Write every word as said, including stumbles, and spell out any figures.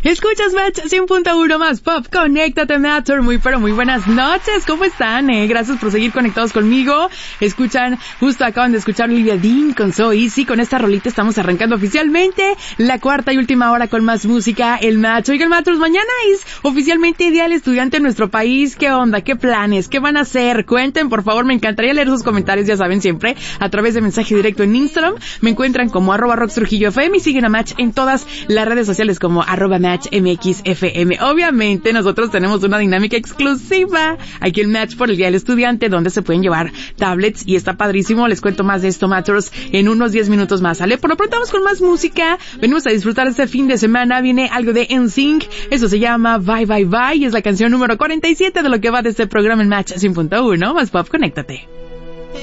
Escuchas Match cien punto uno más Pop, conéctate Matter, muy pero muy buenas noches, ¿cómo están? Eh? Gracias por seguir conectados conmigo. Escuchan, justo acaban de escuchar Olivia Dean con So Easy. Con esta rolita estamos arrancando oficialmente la cuarta y última hora con más música, el Match. Oigan, Matters, mañana es oficialmente Día del Estudiante en nuestro país. ¿Qué onda? ¿Qué planes? ¿Qué van a hacer? Cuenten, por favor, me encantaría leer sus comentarios, ya saben, siempre a través de mensaje directo en Instagram. Me encuentran como arroba Rox Trujillo F M y siguen a Match en todas las redes sociales como arroba Match M X F M. Obviamente nosotros tenemos una dinámica exclusiva aquí en Match por el Día del Estudiante, donde se pueden llevar tablets y está padrísimo. Les cuento más de esto, Matters, en unos diez minutos más, ¿sale? Por lo pronto vamos con más música. Venimos a disfrutar este fin de semana. Viene algo de N Sync. Eso se llama Bye Bye Bye y es la canción número cuarenta y siete de lo que va de este programa en Match cien punto uno más Pop, conéctate.